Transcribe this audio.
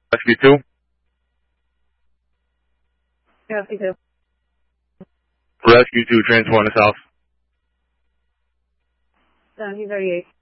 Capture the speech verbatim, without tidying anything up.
Rescue two? Rescue two. Rescue two, transporting south. seventeen thirty-eight.